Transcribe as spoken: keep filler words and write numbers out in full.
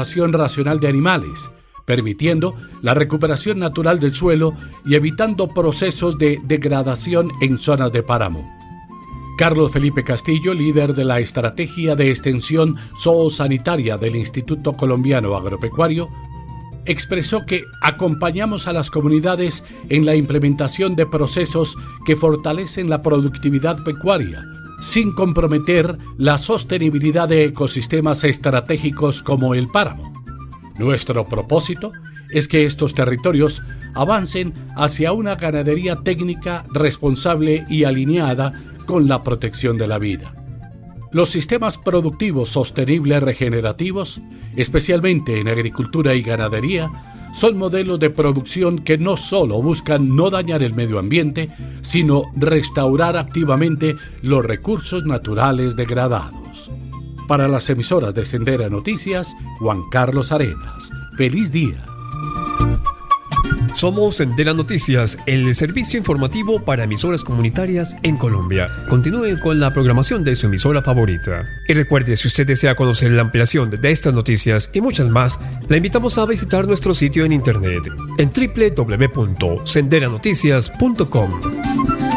explotación racional de animales, permitiendo la recuperación natural del suelo y evitando procesos de degradación en zonas de páramo. Carlos Felipe Castillo, líder de la Estrategia de Extensión Zoosanitaria del Instituto Colombiano Agropecuario, expresó que acompañamos a las comunidades en la implementación de procesos que fortalecen la productividad pecuaria, sin comprometer la sostenibilidad de ecosistemas estratégicos como el páramo. Nuestro propósito es que estos territorios avancen hacia una ganadería técnica, responsable y alineada con la protección de la vida. Los sistemas productivos sostenibles regenerativos, especialmente en agricultura y ganadería, son modelos de producción que no solo buscan no dañar el medio ambiente, sino restaurar activamente los recursos naturales degradados. Para las emisoras de Sendera Noticias, Juan Carlos Arenas. ¡Feliz día! Somos Sendera Noticias, el servicio informativo para emisoras comunitarias en Colombia. Continúen con la programación de su emisora favorita. Y recuerde, si usted desea conocer la ampliación de estas noticias y muchas más, la invitamos a visitar nuestro sitio en internet en doble u doble u doble u punto sendera noticias punto com.